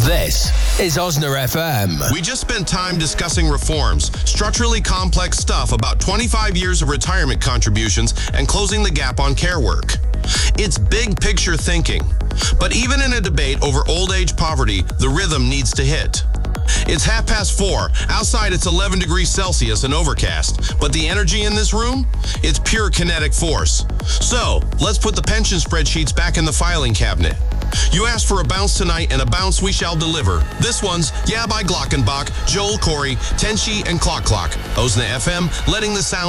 This is Osner FM. We just spent time discussing reforms, structurally complex stuff about 25 years of retirement contributions and closing the gap on care work. It's big picture thinking. But even in a debate over old age poverty, the rhythm needs to hit. It's 4:30. Outside, it's 11 degrees Celsius and overcast. But the energy in this room? It's pure kinetic force. So, let's put the pension spreadsheets back in the filing cabinet. You asked for a bounce tonight, and a bounce we shall deliver. This one's Yeah by Glockenbach, Joel Corey, Tenchi, and Clock Clock. Osna FM, letting the sound